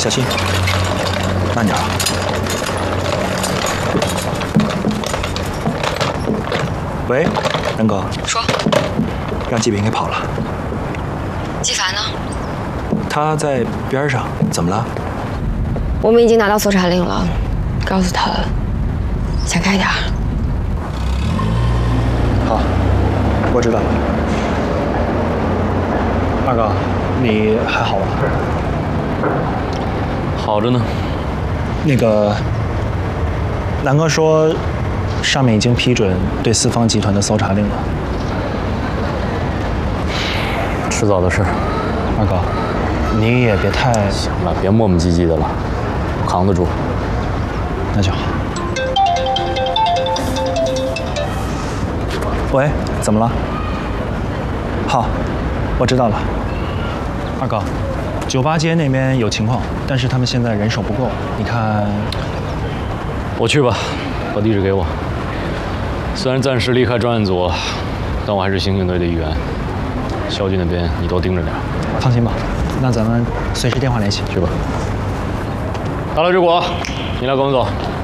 心，慢点啊。喂，南哥。 说。 让季平给跑了。 季凡呢？ 他在边上，怎么了？ 我们已经拿到搜查令了，告诉他想开点儿。 好，我知道了。二哥，你还好吧？ 好着呢。 那个，南哥说，上面已经批准对四方集团的搜查令了。 迟早的事。 二哥，你也别太…… 行了，别磨磨唧唧的了，我扛得住。 那就好。喂，怎么了？好，我知道了。二哥，酒吧街那边有情况，但是他们现在人手不够，你看…… 我去吧，把地址给我。虽然暂时离开专案组，但我还是刑警队的一员。肖局那边你多盯着点。 放心吧，那咱们随时电话联系。 去吧。大刘之国，你来跟我走。